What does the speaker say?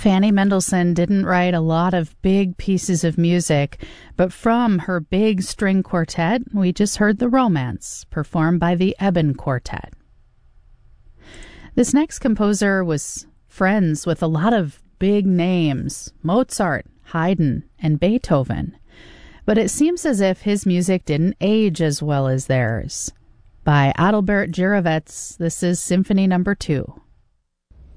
Fanny Mendelssohn didn't write a lot of big pieces of music, but from her big string quartet, we just heard The Romance, performed by the Eben Quartet. This next composer was friends with a lot of big names, Mozart, Haydn, and Beethoven, but it seems as if his music didn't age as well as theirs. By Adalbert Jiravets, this is Symphony No. 2.